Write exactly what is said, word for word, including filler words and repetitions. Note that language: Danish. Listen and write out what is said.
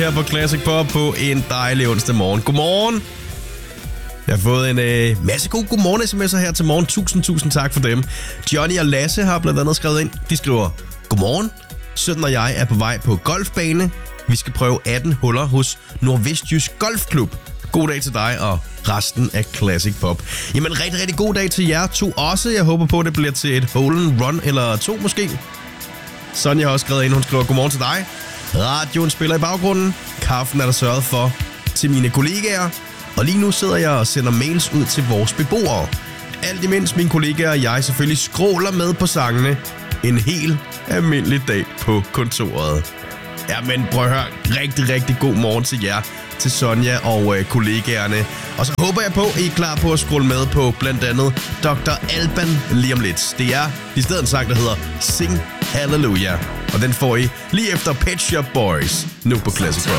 her på Classic Pop på en dejlig onsdag morgen. Godmorgen. Jeg har fået en øh, masse gode godmorgen sms'er her til morgen. Tusind, tusind tak for dem. Johnny og Lasse har blandt andet skrevet ind. De skriver, godmorgen. Sønnen og jeg er på vej på golfbane. Vi skal prøve atten huller hos Nordvestjysk Golfklub. God dag til dig og resten af Classic Pop. Jamen, rigtig, rigtig god dag til jer to også. Jeg håber på, at det bliver til et hole and run eller to måske. Sonja har også skrevet ind. Hun skriver, godmorgen til dig. Radioen spiller i baggrunden. Kaffen er der sørget for til mine kollegaer. Og lige nu sidder jeg og sender mails ud til vores beboere. Alt imens mine kollegaer og jeg selvfølgelig skråler med på sangene. En helt almindelig dag på kontoret. Ja, men prøv at høre. Rigtig, rigtig god morgen til jer, til Sonja og øh, kollegaerne. Og så håber jeg på, at I er klar på at scrolle med på blandt andet doktor Alban lige om lidt. Det er i stedet en sang, der hedder Sing Hallelujah. Og den får I lige efter Pet Shop Boys nu på Classic Pop.